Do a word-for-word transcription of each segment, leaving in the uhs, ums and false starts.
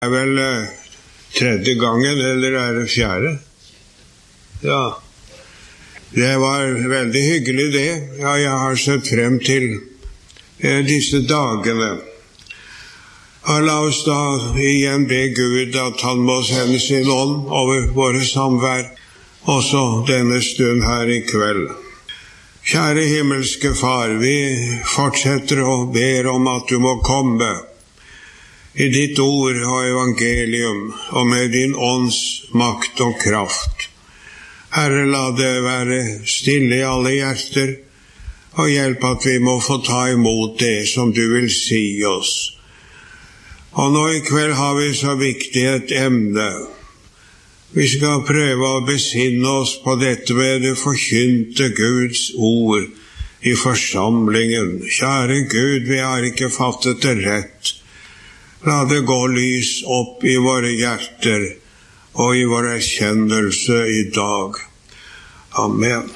Det er vel eh, tredje gangen, eller er det fjerde? Ja, det var veldig hyggelig det. Ja, jeg har sett frem til eh, disse dagene. Og la oss da igjen be Gud at han må sende sin ånd over våre samvær, også denne stund her i kveld. Kjære himmelske Far, vi fortsetter og ber om at du må komme i ditt ord og evangelium, og med din ånds makt og kraft. Herre, la det være stille i alle hjerter, og hjelp at vi må få ta imot det som du vil si oss. Og nå i kveld har vi så viktig et emne. Vi skal prøve å besinne oss på dette med det forkynte Guds ord i forsamlingen. Kjære Gud, vi har ikke fattet det rett. La det gå lys opp i våre hjerter og i vår erkjennelse i dag. Amen.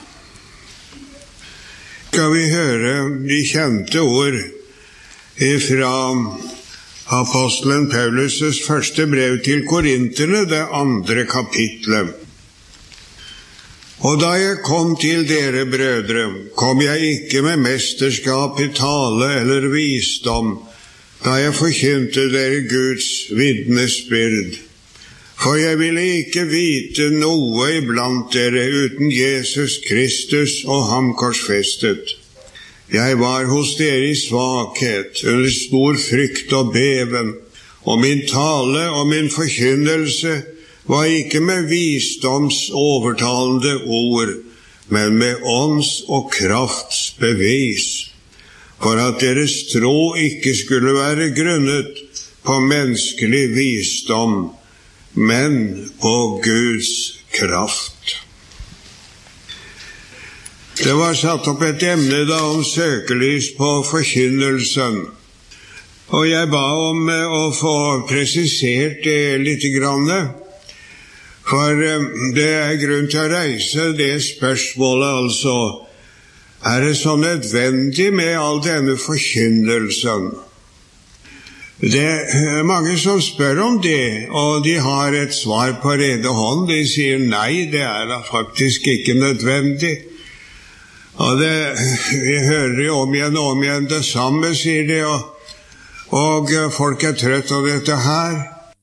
Skal vi høre de kjente ord fra apostelen Paulus' første brev til korinterne, det andre kapitlet. Og da jeg kom til dere, brødre, kom jeg ikke med mesterskap i tale eller visdom, da jeg forkynte dere Guds vitnesbyrd. For jeg ville ikke vite noe iblant dere uten Jesus Kristus og ham korsfestet. Jeg var hos dere i svakhet, under stor frykt og beven, og min tale og min forkynnelse var ikke med visdoms overtalende ord, men med ånds og krafts bevis, for at deres tro ikke skulle være grunnet på menneskelig visdom, men på Guds kraft. Det var satt opp et emne da om søkelys på forkynnelsen, og jeg ba om å få presisert det litt grann, for det er grunn til å reise det spørsmålet, altså, er det så nødvendig med all denne forkynnelsen? Det er mange som spør om det, og de har et svar på rede hånd. De sier nei, det er da faktisk ikke nødvendig. Og det, vi hører jo om igjen og om igjen det samme, sier de, og, og folk er trøtt av dette her.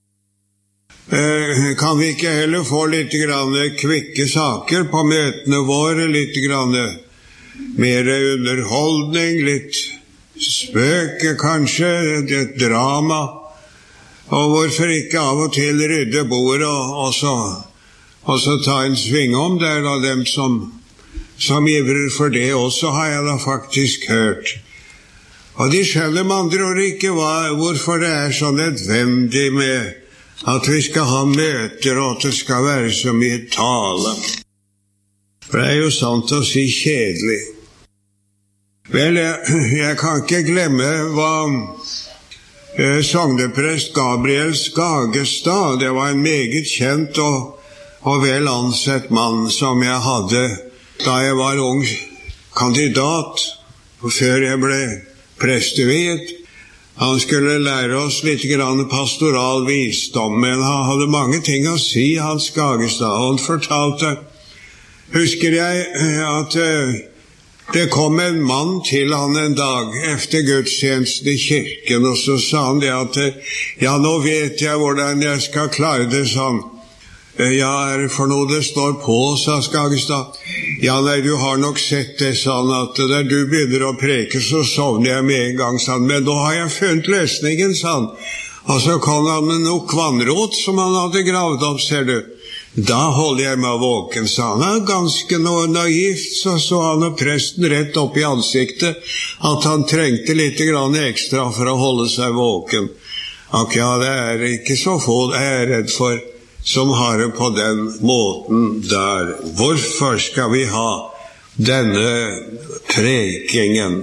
Eh, kan vi ikke heller få litt grann kvikke saker på møtene våre, litt grann mer underholdning, litt spøke kanskje, et drama, og hvorfor ikke av og til rydde bordet og, og, så, og så ta en sving om der da, dem som, som ivrer for det også, har jeg da faktisk hørt. Og de skjønner med andre ord ikke hva, hvorfor det er så nødvendig med at vi skal ha møter, og at det skal være så mye tale. For det er jo sant å si kjedelig. Vel, jeg, jeg kan ikke glemme hva eh, sogneprest Gabriel Skagestad, det var en meget kjent og, og vel ansett mann som jeg hadde da jeg var ung kandidat, før jeg ble presteviet. Han skulle lære oss litt grann pastoral visdom, men han hadde mange ting å si, Hans Skagestad. Han fortalte, husker jeg, at uh, det kom en mann til han en dag efter gudstjenesten i kirken, og så sa han det at, ja, nå vet jeg hvordan jeg skal klare det, sa han. Ja, er det for noe det står på, sa Skagestad. Ja, nei, du har nok sett det, sa han, at der du begynner å preke, så sovner jeg med en gang, sa han. Men nå har jeg funnet løsningen, sa han. Og så kom han med noe kvannrot som han hadde gravd opp, ser du. Da holder jeg meg våken, sa han. Han er ganske noe naivt, så så han og presten rett opp i ansiktet, at han trengte litt grann ekstra for å holde seg våken. Ak, ja, det er ikke så få jeg er redd for, som har det på den måten der. Hvorfor skal vi ha denne prekingen?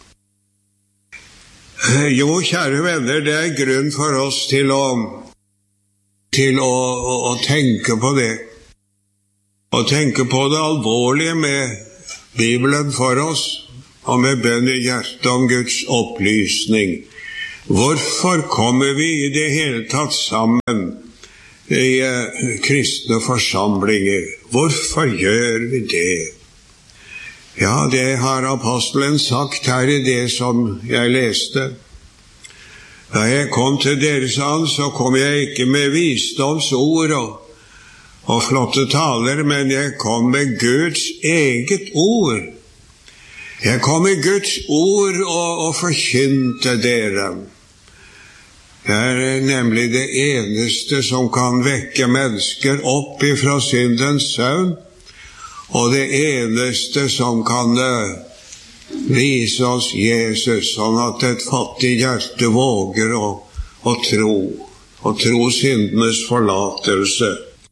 Jo, kjære venner, det er grunn for oss til å til å, å, å tenke på det. Og tenke på det alvorlige med Bibelen for oss, og med bønn i hjertet om Guds opplysning. Hvorfor kommer vi i det hele tatt sammen i eh, kristne forsamlinger? Hvorfor gjør vi det? Ja, det har apostelen sagt her i det som jeg leste. Da jeg kom til dere, sa han, så kom jeg ikke med visdomsord og, og flotte taler, men jeg kom med Guds eget ord. Jeg kom med Guds ord og, og forkynte dere. Det er nemlig det eneste som kan vekke mennesker opp ifra syndens søvn, og det eneste som kan vise oss Jesus, sånn at et fattig hjerte våger å, å tro, og tro syndenes forlatelse.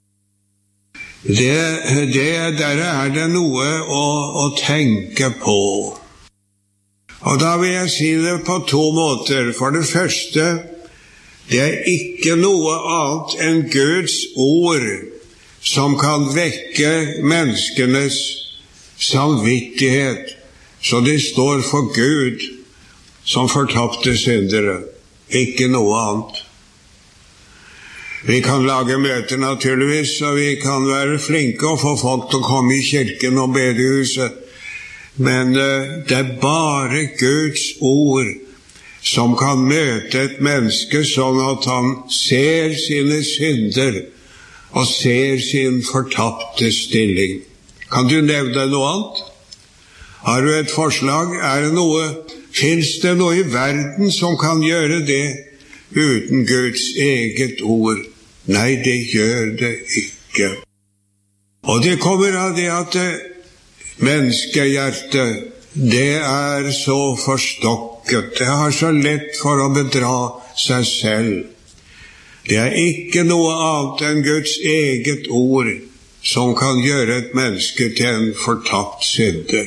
Det, det, der er det noe å, å tenke på. Og da vil jeg si det på to måter. For det første, det er ikke noe annet enn Guds ord som kan vekke menneskenes samvittighet, så de står for Gud som fortapte syndere, ikke noe annet. Vi kan lage møter naturligvis, og vi kan være flinke og få folk til å komme i kirken og bedehuset, men uh, det er bare Guds ord som kan møte et menneske sånn at han ser sine synder og ser sin fortapte stilling. Kan du nevne noe annet? Har du et forslag? Er det noe, finnes det noe i verden som kan gjøre det uten Guds eget ord? Nei, det gjør det ikke. Og det kommer av det at menneskehjertet, det er så forstokket. Det har så lett for å bedra seg selv. Det er ikke noe annet enn Guds eget ord som kan gjøre et menneske til en fortapt synder.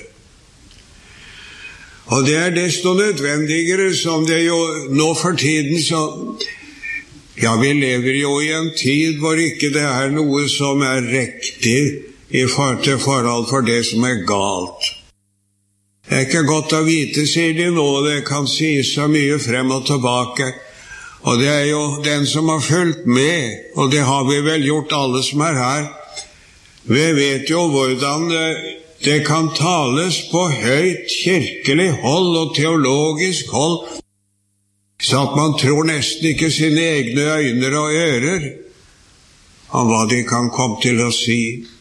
Og det er desto nødvendigere som det jo nå for tiden så, ja, vi lever jo i en tid hvor ikke det er noe som er riktig i forhold til forhold for det som er galt. Det er ikke godt å vite, sier de nå, det kan sies så mye frem og tilbake. Og det er jo den som har fulgt med, og det har vi vel gjort alle som er her. Vi vet jo hvordan det kan tales på høyt kirkelig hold og teologisk hold, så at man tror nesten ikke sine egne øyne og ører om hva de kan komme til å si.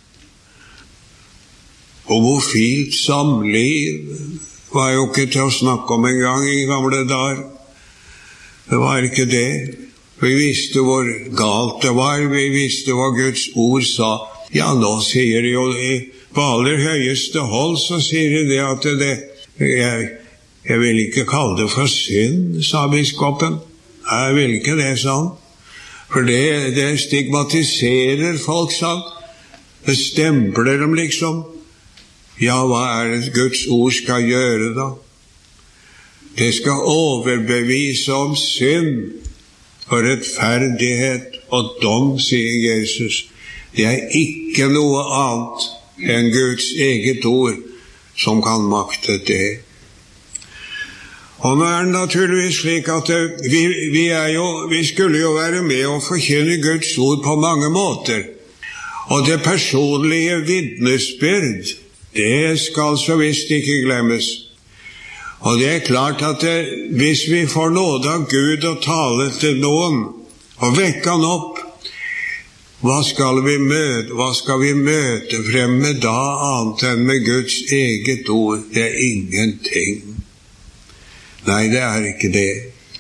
Homofilt samliv var jo ikke til å snakke om en gang i gamle dager. Det var ikke det. Vi visste hvor galt det var. Vi visste hva Guds ord sa. Ja, nå sier de jo på aller høyeste hold, så sier de det at det, jeg, jeg vil ikke kalle det for synd, sa biskopen. Jeg vil ikke det, sa han. For det, det stigmatiserer folk, sa han. Det stempler dem liksom. Ja, hva er det Guds ord skal gjøre da? Det skal overbevise om synd og rettferdighet og dom, sier Jesus. Det er ikke noe annet enn Guds eget ord som kan makte det. Og nå er det naturligvis slik at vi, vi, er jo, vi skulle jo være med og forkynne Guds ord på mange måter. Og det personlige vitnesbyrd, det skal så visst ikke glemmes. Og det er klart at det, hvis vi får nåde av Gud å tale til noen og vekke han opp, hva skal vi møte, hva skal vi møte frem med da annet enn med Guds eget ord? Det er ingenting. Nei, det er ikke det.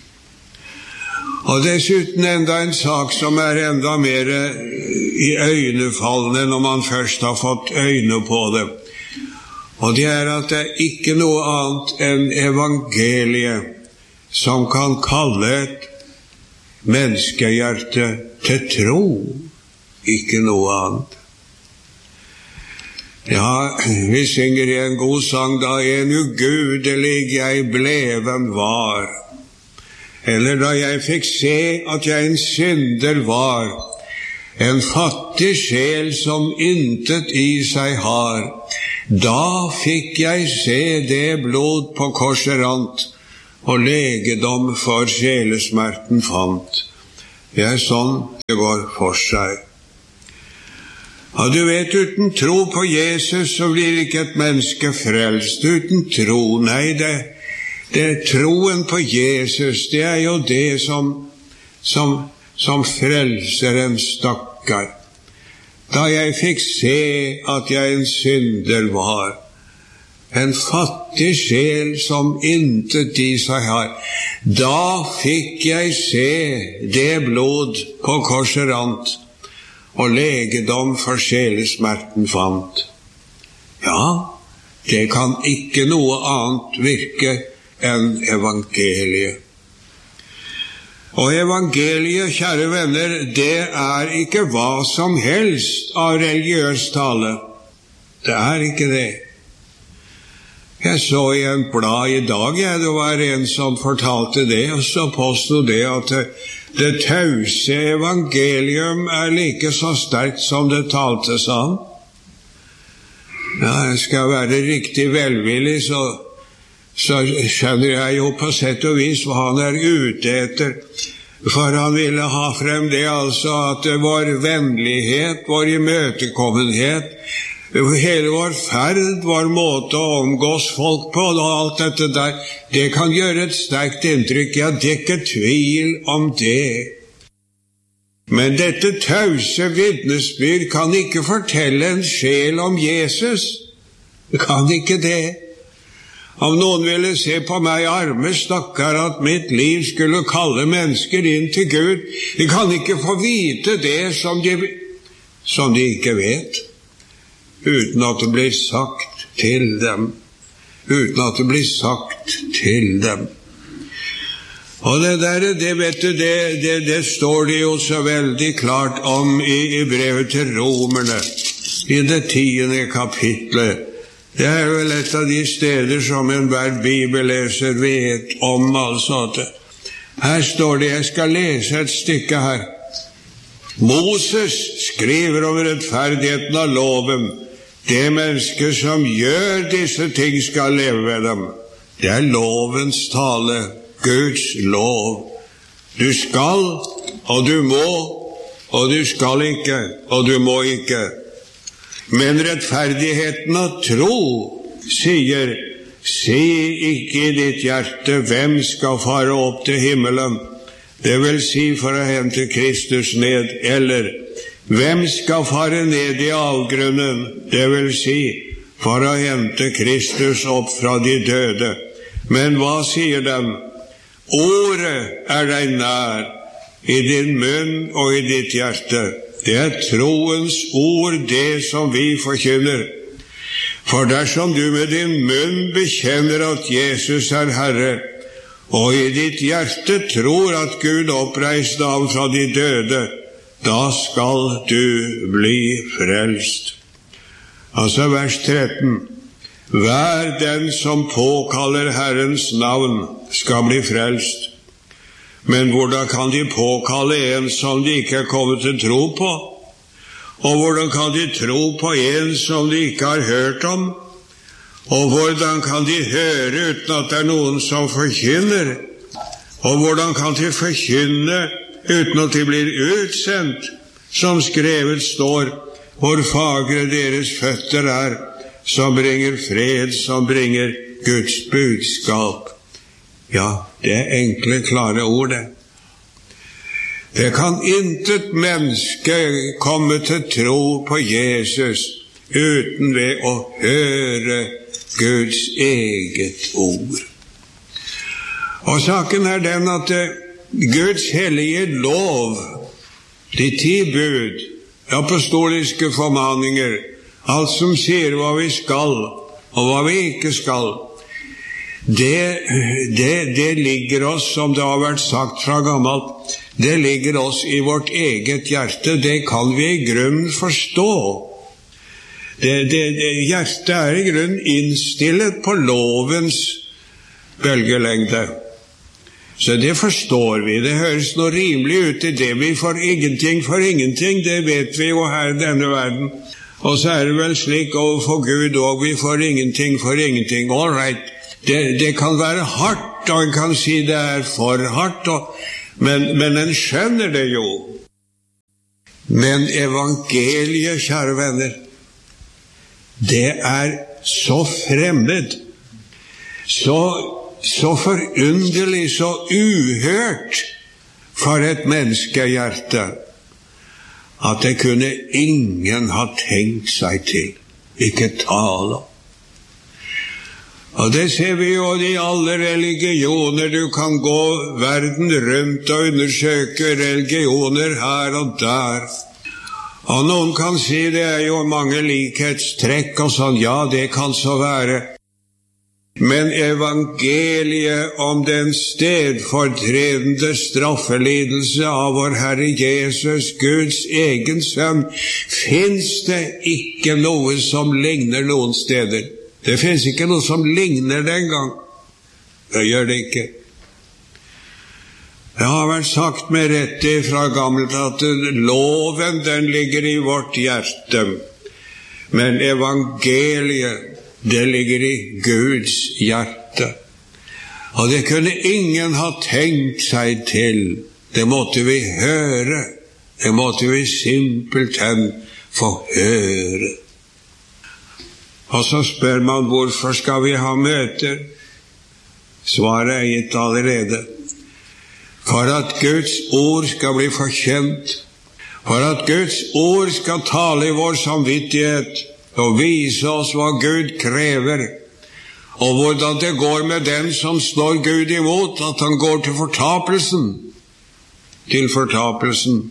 Og dessuten enda en sak som er enda mer i øynefallende når man først har fått øyne på det. Og det er at det er ikke noe annet enn evangeliet som kan kalle et menneskehjerte til tro. Ikke noe annet. Ja, vi synger i en god sang da en ugudelig jeg bleven var. Eller da jeg fikk se at jeg en synder var, en fattig sjel som intet i seg har. Da fikk jeg se det blod på korset rant, og legedom for sjelesmerten fant. Det er sånn det går for seg. Og du vet, uten tro på Jesus så blir ikke et menneske frelst. Uten tro, nei, det, det er troen på Jesus, det er jo det som, som, som frelser en stakkar. Da jeg fikk se at jeg en synder var, en fattig sjel som intet i seg har, da fikk jeg se det blod på korset rant, og legedom for sjelesmerten fant. Ja, det kan ikke noe annet virke enn evangeliet. Og evangeliet, kjære venner, det er ikke hva som helst av religiøs tale. Det er ikke det. Jeg så i en blad i dag, ja, det var en som fortalte det, og så påstod det at det, det tause evangelium er like så sterkt som det taltes om. Ja, jeg skal være riktig velvillig, så, så skjønner jeg jo på sett og vis hva han er ute etter. For han ville ha frem det altså at vår vennlighet, vår imøtekommenhet, hele vår ferd, vår måte å omgås folk på og alt dette der, det kan gjøre et sterkt inntrykk. Ja, det er ikke tvil om det. Men dette tause vitnesbyrd kan ikke fortelle en sjel om Jesus. Det kan ikke det. Om noen ville se på meg, arme stakkar, at mitt liv skulle kalle mennesker inn til Gud, de kan ikke få vite det som de, som de ikke vet. Uten at det blir sagt til dem. Uten at det blir sagt til dem. Og det der, det vet du, det, det, det står det jo så veldig klart om i, i brevet til romerne, i det tiende kapitlet. Det er vel et av de steder som enhver bibelleser vet om, altså at her står det, jeg skal lese et stykke her. Moses skriver om rettferdigheten av loven. Det menneske som gjør disse ting skal leve ved dem. Det er lovens tale, Guds lov. Du skal, og du må, og du skal ikke, og du må ikke. Men rettferdigheten av tro sier, si ikke i ditt hjerte hvem skal fare opp til himmelen, det vil si for å hente Kristus ned, eller hvem skal fare ned i avgrunnen, det vil si for å hente Kristus opp fra de døde. Men hva sier den? Ordet er deg nær, i din munn og i ditt hjerte. Det er troens ord, det som vi forkynner. For dersom du med din munn bekjenner at Jesus er Herre, og i ditt hjerte tror at Gud oppreiste ham fra de døde, da skal du bli frelst. Altså vers tretten. Hver den som påkaller Herrens navn skal bli frelst. Men hvordan kan de påkalle en som de ikke er kommet til tro på? Og hvordan kan de tro på en som de ikke har hørt om? Og hvordan kan de høre uten at det er noen som forkynner? Og hvordan kan de forkynne uten at de blir utsendt? Som skrevet står, hvor fagre deres føtter er, som bringer fred, som bringer Guds budskap. Ja, det er enkle, klare ord, det. Det kan intet menneske komme til tro på Jesus uten ved å høre Guds eget ord. Og saken er den at Guds hellige lov, de ti bud, apostoliske formaninger, alt som sier hva vi skal og hva vi ikke skal, det, det, det ligger oss, som det har vært sagt fra gammelt, det ligger oss i vårt eget hjerte. Det kan vi i grunnen forstå. Det, det, det, hjertet er i grunnen innstillet på lovens bølgelengde. Så det forstår vi. Det høres noe rimelig ut i det. Vi får ingenting for ingenting, det vet vi jo her i denne verden. Og så er det vel slik overfor Gud, og vi får ingenting for ingenting. All right, det, det kan være hardt hardt, og en kan si det er for hardt, og, men, men en skjønner det jo. Men evangeliet, kjære venner, det er så fremmed, så, så forunderlig, så uhørt for et menneskehjerte, at det kunne ingen ha tenkt seg til, ikke tale. Og det ser vi jo i alle religioner. Du kan gå verden rundt og undersøke religioner her og der. Og noen kan si det er jo mange likhetstrekk og sånn, ja, det kan så være. Men evangeliet om den stedfortredende straffelidelse av vår Herre Jesus, Guds egen sønn, finnes det ikke noe som ligner noen steder. Det finnes ikke noe som ligner det engang. Det gjør det ikke. Det har vært sagt med rette fra gammelt at loven, den ligger i vårt hjerte. Men evangeliet, det ligger i Guds hjerte. Og det kunne ingen ha tenkt seg til. Det måtte vi høre. Det måtte vi simpelthen få høre. Og så spør man, hvorfor skal vi ha møter? Svaret er gitt allerede. For at Guds ord skal bli forkjent. For at Guds ord skal tale i vår samvittighet og vise oss hva Gud krever, og hvordan det går med den som står Gud imot, at han går til fortapelsen. Til fortapelsen.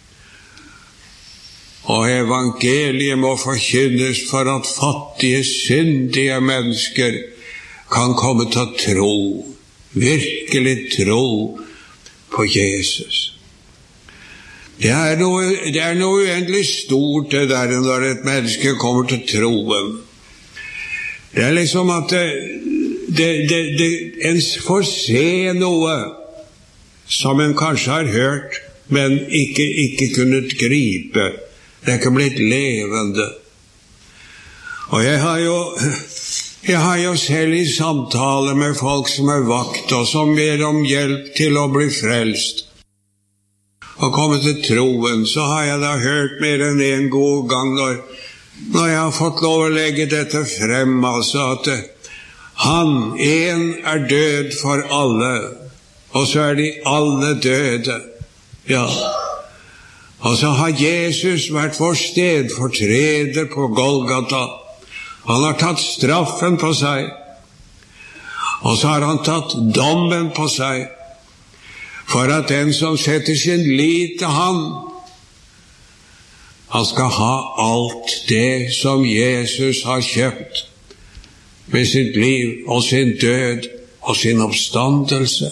Og evangeliet må forkynnes for at fattige, syndige mennesker kan komme til å tro, virkelig tro på Jesus. Det er noe, det er noe uendelig stort det der når et menneske kommer til troen. Det er liksom at det, det, det, det, en får se noe som en kanskje har hørt, men ikke, ikke kunnet gripe. Det er ikke blitt levende. Og jeg har jo, jeg har jo selv i samtale med folk som er vakt, og som ber om hjelp til å bli frelst og komme til troen, så har jeg da hørt mer enn en god gang når, når jeg har fått lov å legge dette frem, altså at han, en er død for alle, og så er de alle døde. Ja. Og så har Jesus vært vår stedfortreder på Golgata. Han har tatt straffen på seg, og så har han tatt dommen på seg, for at den som setter sin lit til han, han skal ha alt det som Jesus har kjøpt med sitt liv og sin død og sin oppstandelse.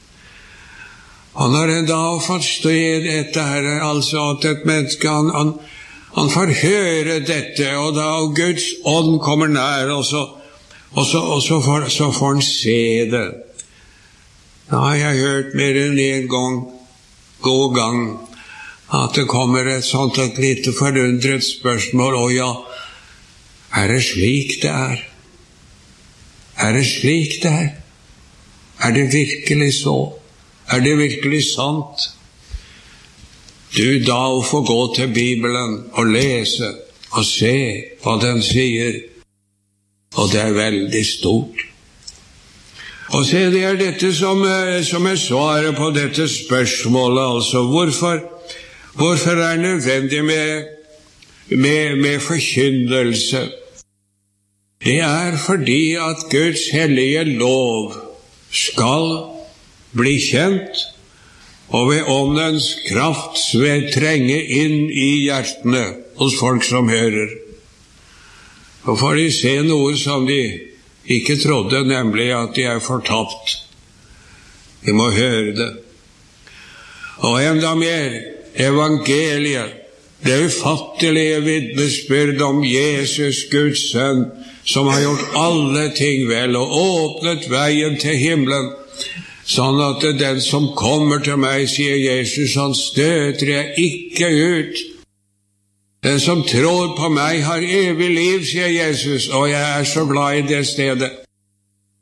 Og når en da har fått sted dette her, altså at et menneske, han, han, han får høre dette, og da Guds ånd kommer nær, og så, og så, og så, får, så får han se det. Da har jeg hørt mer enn en gang, god gang, at det kommer et sånt et lite forundret spørsmål, og ja, er det slik det er? Er det slik det er? Er det virkelig så? Er det virkelig sant? Du, da å få gå til Bibelen og lese og se hva den sier, og det er veldig stort. Og se, det er dette som, som er svaret på dette spørsmålet, altså hvorfor, hvorfor er det nødvendig med, med, med forkynnelse? Det er fordi at Guds hellige lov skal bli kjent, og ved åndens kraft vil trenge inn i hjertene hos folk som hører. Og får de se noe som de ikke trodde, nemlig at de er fortapt. De må høre det. Og enda mer, evangeliet, det ufattelige vitnesbyrd om Jesus, Guds sønn, som har gjort alle ting vel og åpnet veien til himmelen, sånn at den som kommer til meg, sier Jesus, han støter jeg ikke ut. Den som tror på meg har evig liv, sier Jesus, og jeg er så glad i det stedet.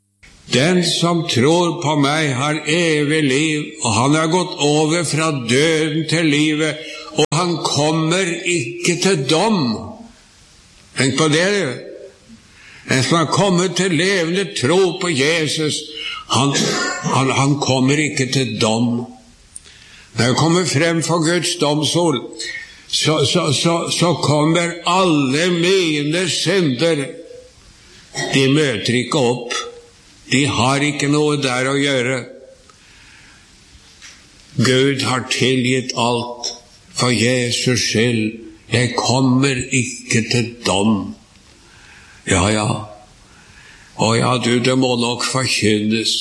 Den som tror på meg har evig liv, og han har gått over fra døden til livet, og han kommer ikke til dom. Tenk på det. Den som har kommet til levende tro på Jesus, han, han, han kommer ikke til dom. Når jeg kommer frem for Guds domstol, så, så, så, så kommer alle mine synder. De møter ikke opp. De har ikke noe der å gjøre. Gud har tilgitt alt for Jesus skyld. Jeg kommer ikke til dom. Ja, ja. Å ja, du, det må nok forkynnes.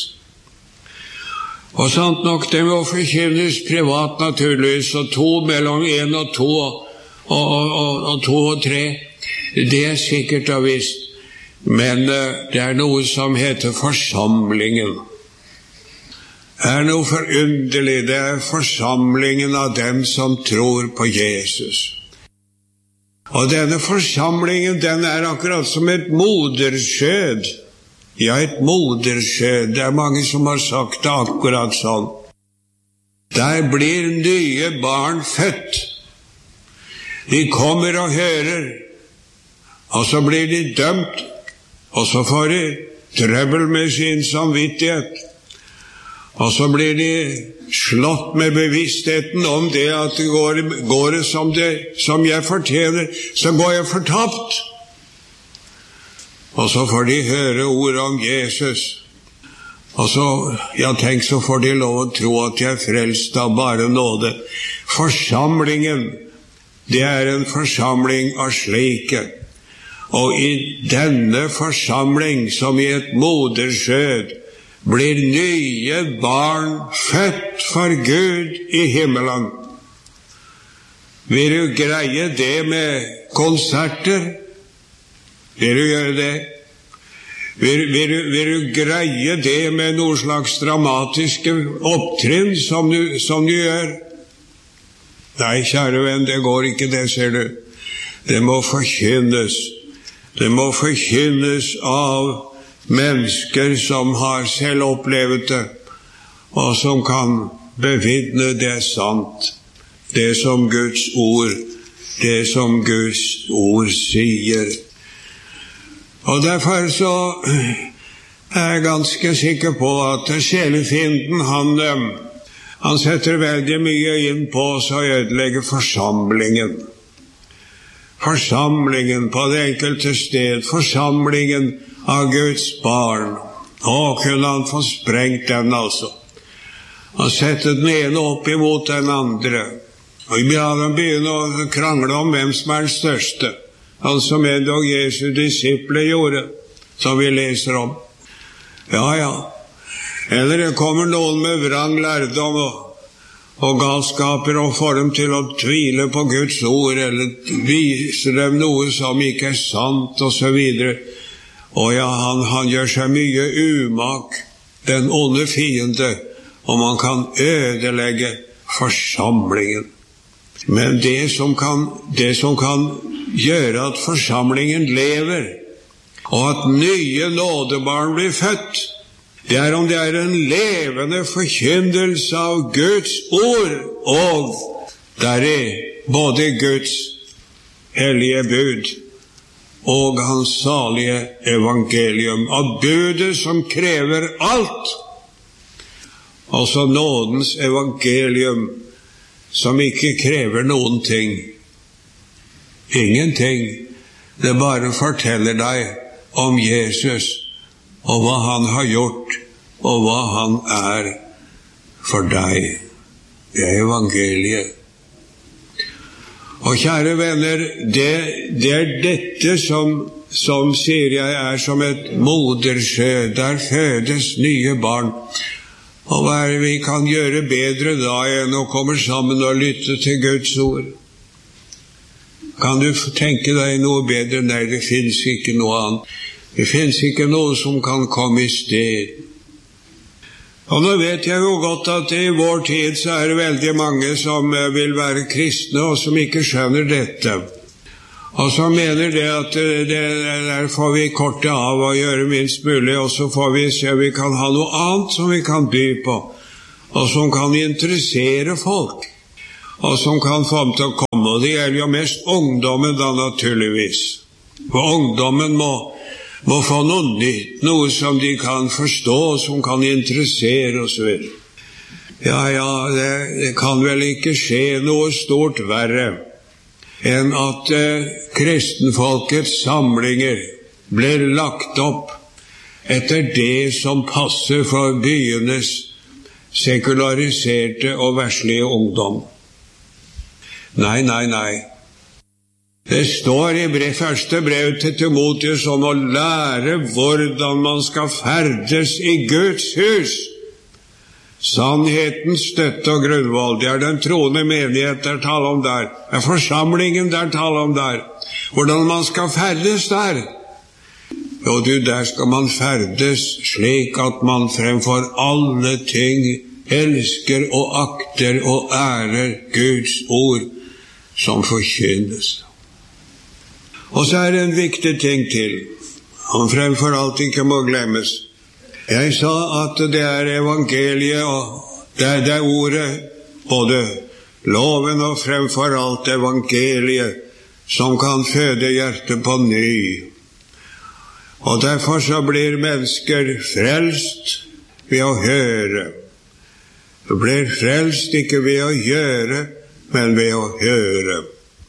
Og sant nok, det må forkynnes privat naturligvis, og to mellom en og to, og, og, og, og to og tre. Det er sikkert og visst. Men uh, det er noe som heter forsamlingen. Det er noe forunderlig. Det er forsamlingen av dem som tror på Jesus. Og denne forsamlingen, den er akkurat som et moderskjød. Ja, et moderskjød. Det er mange som har sagt det akkurat sånn. Der blir nye barn født. De kommer og hører, og så blir de dømt. Og så får de trøbbel med sin samvittighet. Og så blir de slått med bevisstheten om det at det går, går det som, det som jeg fortjener, så går jeg fortapt. Og så får de høre ord om Jesus. Og så, ja, tenk, så får de lov å tro at de er frelst av bare nåde. Forsamlingen, det er en forsamling av slike. Og i denne forsamling, som i et moderskjød, blir nye barn født for Gud i himmelen. Vil du greie det med konserter? Vil du gjøre det? Vil, vil, du, vil du greie det med noen slags dramatiske opptrinn som du, som du gjør? Nei, kjære venn, det går ikke det, ser du. Det må forkynnes. Det må forkynnes av mennesker som har selv opplevd det, og som kan bevidne det sant, det som Guds ord, det som Guds ord sier. Og derfor så er jeg ganske sikker på at sjelefienden, han, han setter veldig mye inn på å ødelegge forsamlingen. Forsamlingen på det enkelte sted, forsamlingen av Guds barn. Å, kunne han få sprengt den altså, og sette den ene opp imot den andre. Og vi hadde begynt å krangle om hvem som er den største, altså med det Jesu disipler gjorde, som vi leser om. Ja, ja. Eller det kommer noen med vrang lærdom og og galskaper, og får dem til å tvile på Guds ord, eller viser dem noe som ikke er sant, og så videre. Og ja, han, han gjør seg mye umak, den onde fiende, og man kan ødelegge forsamlingen. Men det som kan, det som kan gjøre at forsamlingen lever, og at nye nådebarn blir født, det er om det er en levende forkynnelse av Guds ord, og der er både Guds hellige bud og hans salige evangelium, av budet som krever alt, altså nådens evangelium, som ikke krever noen ting. Ingenting. Det bare forteller deg om Jesus, og hva han har gjort, og hva han er for deg. Det er evangeliet. Og kjære venner, det, det er dette som, som sier jeg er som et moderskjød. Der fødes nye barn. Og hva er det vi kan gjøre bedre da enn å komme sammen og lytte til Guds ord? Kan du tenke deg noe bedre? Nei, det finnes ikke noe annet. Det finnes ikke noe som kan komme i sted. Og nå vet jeg jo godt at i vår tid så er det veldig mange som vil være kristne og som ikke skjønner dette. Og så mener det at det, der får vi kortet av og gjøre minst mulig, og så får vi se vi kan ha noe annet som vi kan by på, og som kan interessere folk, og som kan få dem til å komme. Og det gjelder jo mest ungdommen da, naturligvis. For ungdommen må, må få noe nytt, noe som de kan forstå, som kan interessere og så videre. Ja, ja, det, det kan vel ikke skje noe stort verre enn at eh, kristenfolkets samlinger blir lagt opp etter det som passer for byenes sekulariserte og verslige ungdom. Nei, nei, nei. Det står i brev, første brev til Timotheus om å lære hvordan man skal ferdes i Guds hus. Sannhetens støtte og grunnvoll, det er den troende menighet der taler om der. Det er forsamlingen der taler om der. Hvordan man skal ferdes der. Jo, du, der skal man ferdes slik at man fremfor alle ting elsker og akter og ærer Guds ord som forkynnes. Og så er det en viktig ting til, som fremfor alt ikke må glemmes. Jeg sa at det er evangeliet, og det er det ordet, både loven og fremfor alt evangeliet, som kan føde hjertet på ny. Og derfor så blir mennesker frelst ved å høre. De blir frelst ikke ved å gjøre, men ved å høre.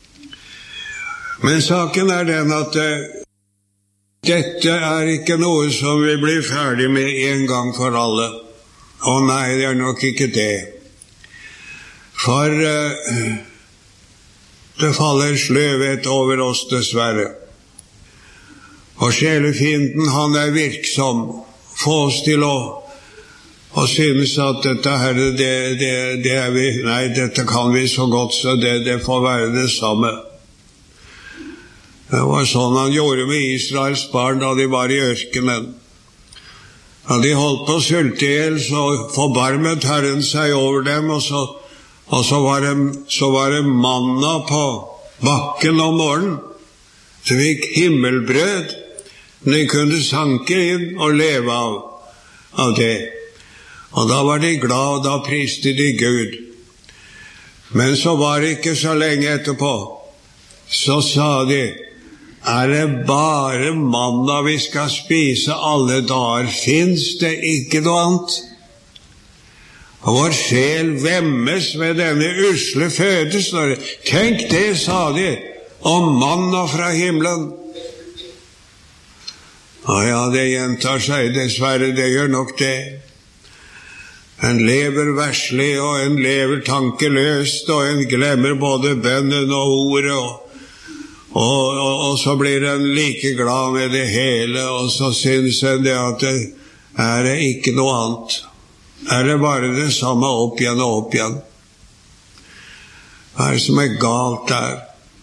Men saken er den at dette er ikke noe som vi blir ferdig med en gang for alle. Å nei, det er nok ikke det. For uh, det faller sløvhet over oss dessverre. Og sjelefienden, han er virksom. Få oss til å, å synes at dette her, det, det, det er vi, nei, dette kan vi så godt, så det, det får være det samme. Det var sånn han gjorde med Israels barn da de var i ørkenen. Da de holdt på å sulte ihjel, så forbarmet Herren seg over dem, og så, og så, var, det, så var det manna på bakken om morgenen. Så fikk himmelbrød. De kunne sanke inn og leve av, av det. Og da var de glad, og da priste de Gud. Men så var det ikke så lenge etterpå. Så sa de, er det bare manna vi skal spise alle dager? Finns det ikke noe annet? Og vår sjel vemmes ved denne usle føde, står det. Tenk det, sa de, om manna fra himmelen. Og ja, det gjentar seg dessverre, det gjør nok det. En lever verslig, og en lever tankeløst, og en glemmer både bønnen og ordet, og Og, og, og så blir en like glad med det hele, og så synes en det at det er det ikke noe annet. Er det bare det samme opp igjen og opp igjen? Hva er det som er galt der?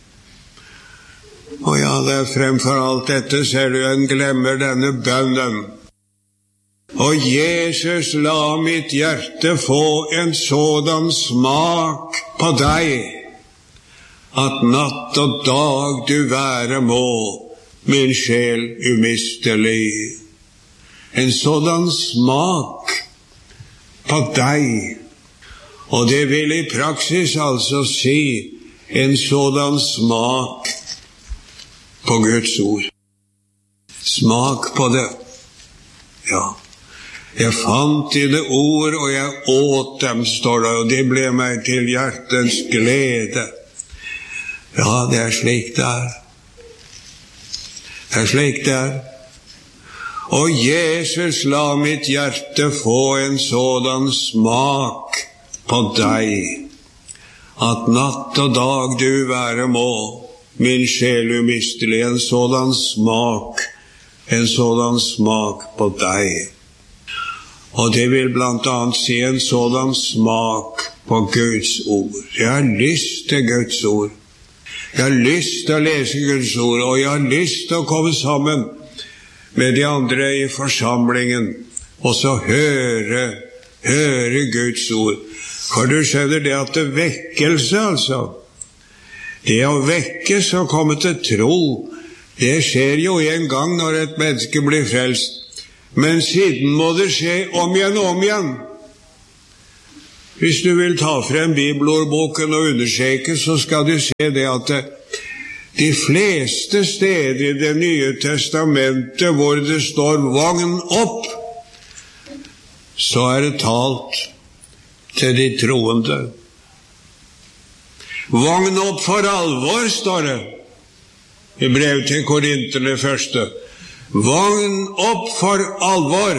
Og ja, det er fremfor alt dette, ser du, en glemmer denne bønnen. Og Jesus, la mitt hjerte få en sådan smak på deg, at natt og dag du være må, min sjel umistelig. En sådan smak på deg. Og det vil i praksis altså si en sådan smak på Guds ord. Smak på det. Ja. Jeg fant dine ord, og jeg åt dem, står det, og det ble meg til hjertens glede. Ja, det er slik det er. Det er slik det er. Og Jesus, la mitt hjerte få en sådan smak på deg, at natt og dag du være må, min sjel umistelig, en sådan smak, en sådan smak på deg. Og det vil blant annet si en sådan smak på Guds ord. Jeg har lyst til Guds ord. Jeg har lyst til å lese Guds ord, og jeg har lyst til å komme sammen med de andre i forsamlingen, og så høre, høre Guds ord. For du skjønner det at det vekkelse, altså, Det å vekkes og komme til tro, det skjer jo en gang når et menneske blir frelst. Men siden må det skje om igjen og om igjen. Hvis du vil ta frem bibelordboken og undersøke, så skal du se det at de fleste steder i Det nye testamentet hvor det står «vogn opp», så er det talt til de troende. «Vogn opp for alvor», står det i brev til Korinterne første. «Vogn opp for alvor».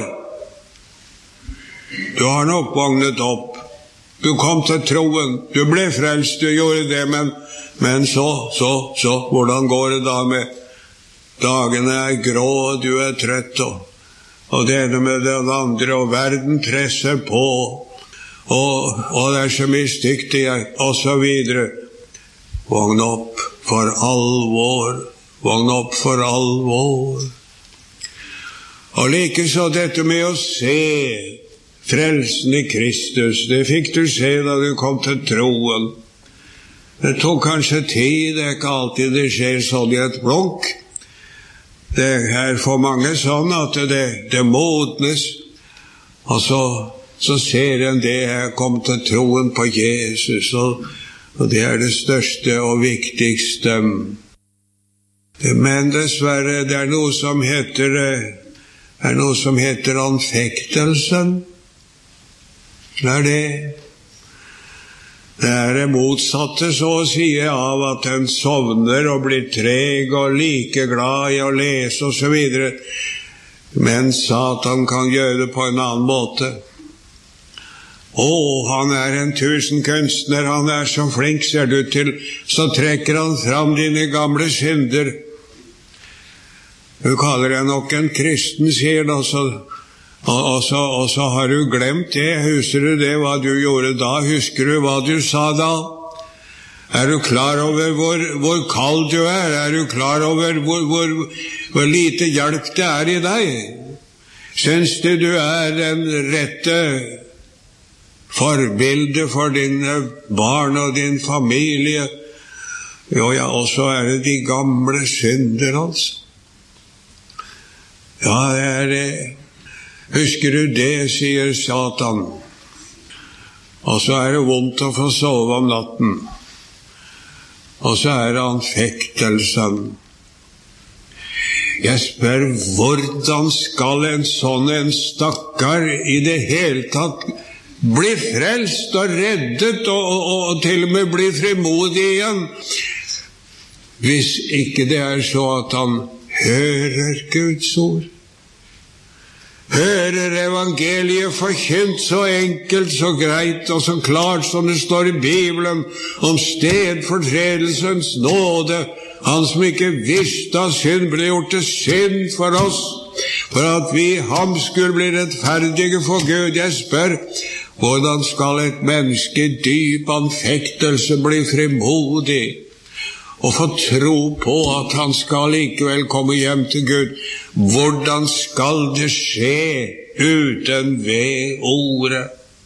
Du har nok vognet opp. Du kom til troen, du ble frelst, du gjorde det, men, men så, så, så, hvordan går det da med dagene er grå, og du er trøtt, og, og det ene med den andre, og verden presser på, og, og det er så mye stygt i, og så videre. Vogn opp for alvor, vogn opp for alvor. Og like så dette med å se frelsen i Kristus, det fikk du se da du kom til troen. Det tok kanskje tid, det er ikke alltid det skjer sånn i et blunk. Det er for mange sånn at det, det modnes, og så, så ser en det jeg kom til troen på Jesus, og, og det er det største og viktigste. Men dessverre, det er noe som heter, det er noe som heter anfektelsen. Det er det. Det er det motsatte, så å si, av at en sovner og blir treg og like glad i å lese og så videre. Men Satan kan gjøre det på en annen måte. Å, han er en tusenkunstner, han er så flink, ser du til, så trekker han fram dine gamle synder. Du kaller deg nok en kristen, sier han, altså. Og, og, så, og så har du glemt det. Husker du det, hva du gjorde da? Husker du hva du sa da? Er du klar over hvor, hvor kald du er? Er du klar over hvor, hvor, hvor lite hjelp det er i deg? Synes du du er den rette forbilde for dine barn og din familie? Jo, ja, og så er det de gamle synder, altså. Ja, det er det. Husker du det, sier Satan. Og så er det vondt å få sove om natten. Og så er det anfektelsen. Jeg spør, hvordan skal en sånn en stakkar i det hele tatt bli frelst og reddet og, og, og til og med bli frimodig igjen, hvis ikke det er så at han hører Guds ord? Hører evangeliet forkynt så enkelt, så greit og så klart som det står i Bibelen om stedfortredelsens nåde, han som ikke visste at synd ble gjort til synd for oss, for at vi ham skulle bli rettferdige for Gud. Jeg spør, hvordan skal et menneske i dyp anfektelse bli frimodig og få tro på at han skal likevel komme hjem til Gud? Hvordan skal det skje uten ved ordet?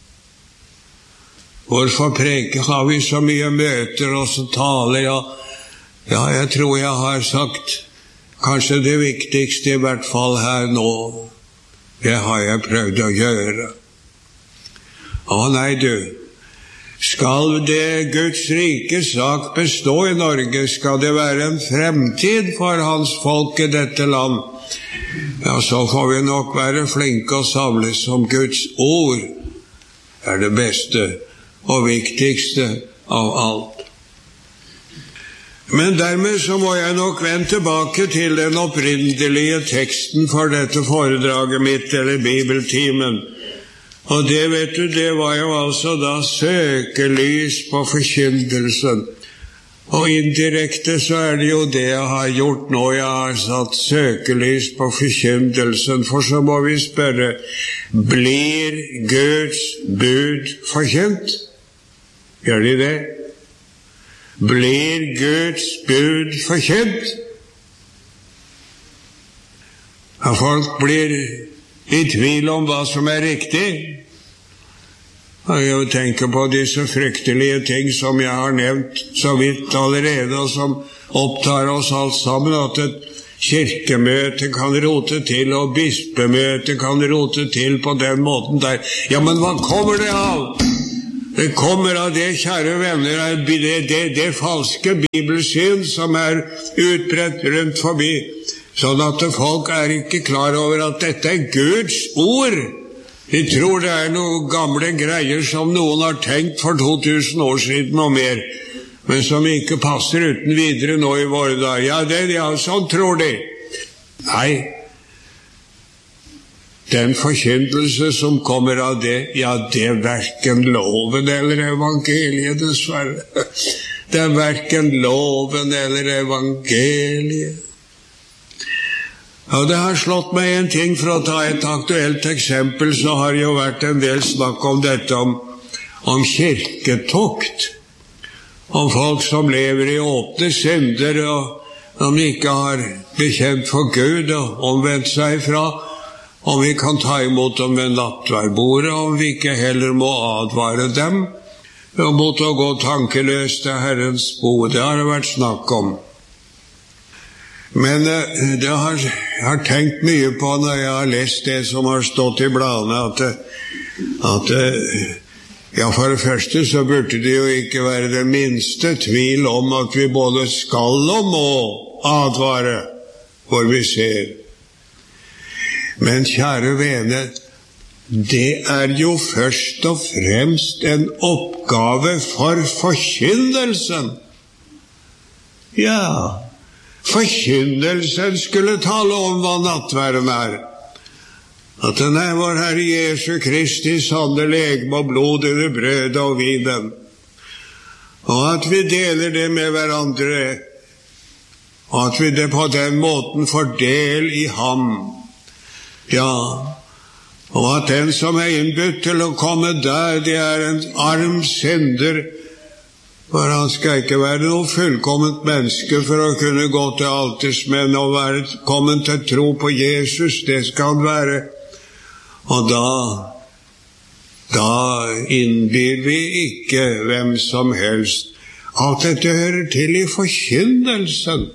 Hvorfor preker har vi så mye møter og så taler? Ja, ja, jeg tror jeg har sagt kanskje det viktigste i hvert fall her nå. Det har jeg prøvd å gjøre. Å nei du, skal det Guds rike sak bestå i Norge, skal det være en fremtid for hans folk i dette land, ja, så får vi nok være flinke og samles om Guds ord. Det er det beste og viktigste av alt. Men dermed så må jeg nok vende tilbake til den opprinnelige teksten for dette foredraget mitt, eller bibeltimen. Og det, vet du, det var jo altså da søkelys på forkyndelsen. Og indirekte så er det jo det jeg har gjort nå. Jeg har satt søkelys på forkyndelsen, for så må vi spørre, blir Guds bud forkynt? Gjør de det? Blir Guds bud forkynt? Ja, folk blir i tvil om hva som er riktig. Jeg tenker på disse fryktelige ting som jeg har nevnt så vidt allerede, og som opptar oss alt sammen, at et kirkemøte kan rote til, og bispemøte kan rote til på den måten der. Ja, men hva kommer det av? Det kommer av det, kjære venner, det, det, det falske bibelsyn som er utbredt rundt forbi, sånn at folk er ikke klar over at dette er Guds ord. De tror det er noen gamle greier som noen har tenkt for to tusen år siden og mer, men som ikke passer uten videre nå i våre dager. Ja, det, ja, sånn tror de. Nei, den forkynnelse som kommer av det, ja, det er hverken loven eller evangeliet, dessverre. Det er hverken loven eller evangeliet. Ja, det har slått meg en ting. For å ta et aktuelt eksempel, så har det jo vært en del snakk om dette om, om kirketukt, om folk som lever i åpne synder, og om de ikke har bekjent for Gud og omvendt seg fra, om vi kan ta imot dem ved nattverdbordet, om vi ikke heller må advare dem mot å gå tankeløst til Herrens bod. Det har det vært snakk om. Men det har jeg har tenkt mye på når jeg har lest det som har stått i bladene, at, at ja, for det første så burde det jo ikke være det minste tvil om at vi både skal og må advare hvor vi ser. Men kjære vene, det er jo først og fremst en oppgave for forkynnelsen. Ja, forkynnelsen skulle tale om hva nattverden er. At den er vår Herre Jesu Kristi sanne legeme og blod under brødet og vinen. Og at vi deler det med hverandre. Og at vi det på den måten får del i ham. Ja, og at den som er innbudt til å komme der, det er en arm synder. For han skal ikke være noe fullkomment menneske for å kunne gå til altersmenn og være kommet til tro på Jesus. Det skal han være. Og da, da innbyr vi ikke hvem som helst. Alt dette hører til i forkynnelsen.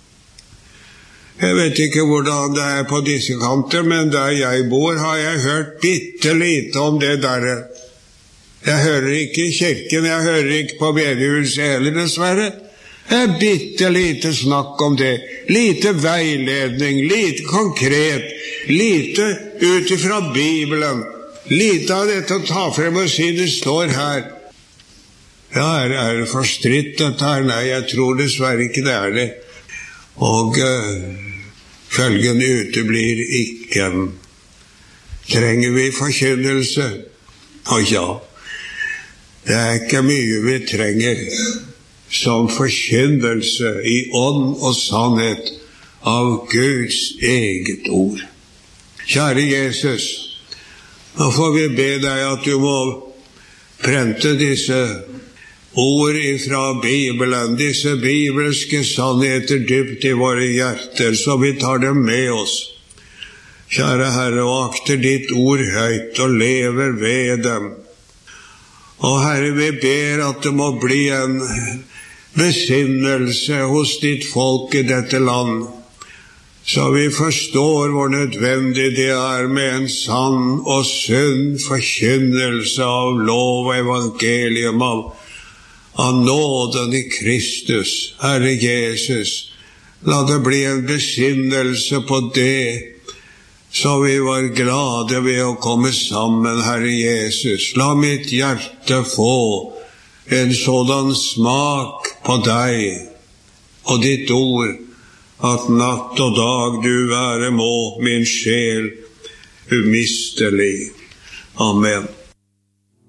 Jeg vet ikke hvordan det er på disse kanter, men der jeg bor har jeg hørt bitte lite om det der. Jeg hører ikke i kirken, jeg hører ikke på bedehuset heller, dessverre. Det er bitte lite snakk om det. Lite veiledning, lite konkret, lite ut ifra Bibelen. Lite av dette å ta frem og si det står her. Ja, er, er det for stritt dette her? Nei, jeg tror dessverre ikke det er det. Og uh, følgen uteblir ikke. Trenger vi forkynnelse? Og ja, det er ikke mye vi trenger som forkynnelse i ånd og sannhet av Guds eget ord. Kjære Jesus, nå får vi be deg at du må prente disse ord ifra Bibelen, disse bibelske sannheter dypt i våre hjerter, så vi tar dem med oss. Kjære Herre, og akter ditt ord høyt og lever ved dem. Og Herre, vi ber at det må bli en besinnelse hos ditt folk i dette land, så vi forstår hvor nødvendig det er med en sann og sunn forkynnelse av lov og evangelium, av, av nåden i Kristus. Herre Jesus, la det bli en besinnelse på det, så vi var glade ved å komme sammen, Herre Jesus. La mitt hjerte få en sådan smak på deg og ditt ord, at natt og dag du være må min sjel umistelig. Amen.